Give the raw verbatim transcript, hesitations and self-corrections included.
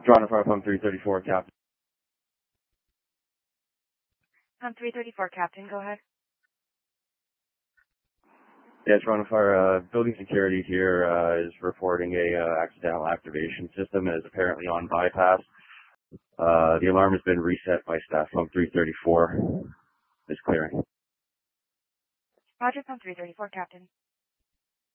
Toronto Fire Pump three thirty-four, Captain. Pump three thirty-four, Captain, go ahead. Yeah, Toronto Fire, uh, building security here uh, is reporting a uh, accidental activation system and is apparently on bypass. Uh, the alarm has been reset by staff. Pump three thirty-four is clearing. Roger, Pump three thirty-four, Captain.